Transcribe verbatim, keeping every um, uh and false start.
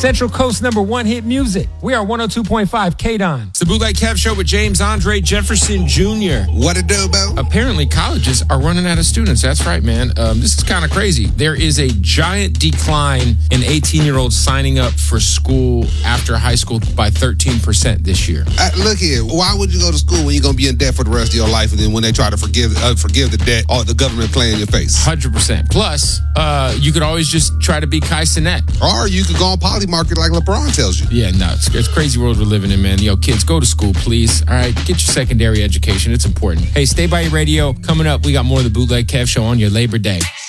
Central Coast number one hit music. We are one oh two point five K-Don. It's the Bootleg Kev Show with James Andre Jefferson Junior What it do, Bo? Apparently, colleges are running out of students. That's right, man. Um, this is kind of crazy. There is a giant decline in eighteen-year-olds signing up for school after high school by thirteen percent this year. Uh, look here. Why would you go to school when you're going to be in debt for the rest of your life, and then when they try to forgive uh, forgive the debt, or the government play in your face? one hundred percent. Plus, uh, you could always just try to be Kai Cenat. Or you could go on Polymarket like LeBron tells you. Yeah, no, it's, it's crazy world we're living in, man. Yo, kids, go to school, please. All right, get your secondary education. It's important. Hey, stay by your radio. Coming up, we got more of the Bootleg Kev Show on your Labor Day.